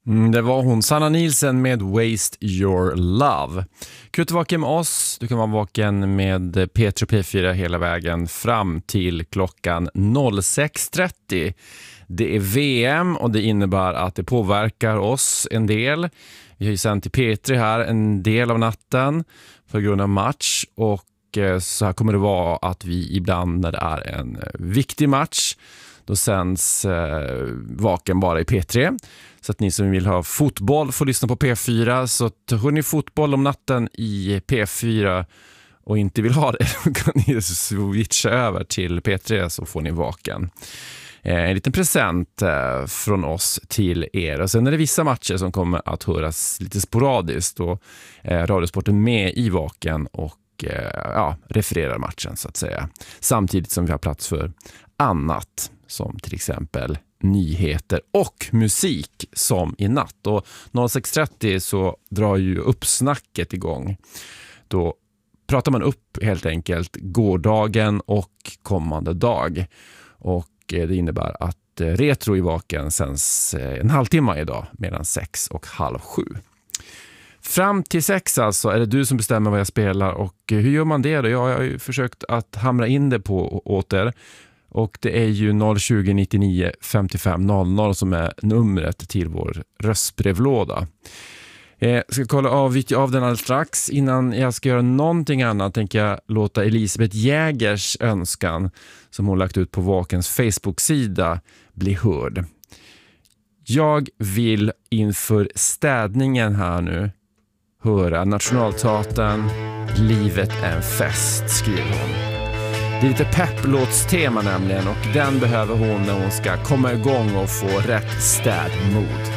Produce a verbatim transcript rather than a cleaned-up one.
Mm, det var hon, Sanna Nielsen med Waste Your Love. Kul att vara vaken med oss. Du kan vara vaken med P tre och P fyra hela vägen fram till klockan sex trettio. Det är V M och det innebär att det påverkar oss en del. Vi har ju sänt till P tre här en del av natten på grund av match, och så här kommer det vara att vi ibland när det är en viktig match, då sänds eh, vaken bara i P tre. Så att ni som vill ha fotboll får lyssna på P fyra. Så hör ni fotboll om natten i P fyra och inte vill ha det, då kan ni switcha över till P tre så får ni vaken. Eh, en liten present eh, från oss till er. Och sen är det vissa matcher som kommer att höras lite sporadiskt, och eh, Radiosporten med i vaken och ja, refererar matchen så att säga. Samtidigt som vi har plats för annat, som till exempel nyheter och musik som i natt. Och sex trettio så drar ju uppsnacket igång. Då pratar man upp helt enkelt gårdagen och kommande dag. Och det innebär att Retro i vaken sänds en halvtimme idag mellan sex och halv sju. Fram till sex alltså är det du som bestämmer vad jag spelar, och hur gör man det då? Jag har ju försökt att hamra in det på åter, och det är ju noll tjugo nittionio femtiofem noll noll som är numret till vår röstbrevlåda. Jag ska kolla av, av den alldeles strax. Innan jag ska göra någonting annat tänker jag låta Elisabeth Jägers önskan som hon lagt ut på Vakens Facebook-sida bli hörd. Jag vill inför städningen här nu höra Nationalteatern Livet är en fest, skriver hon. Det är lite pepplåtstema nämligen, och den behöver hon när hon ska komma igång och få rätt städmod.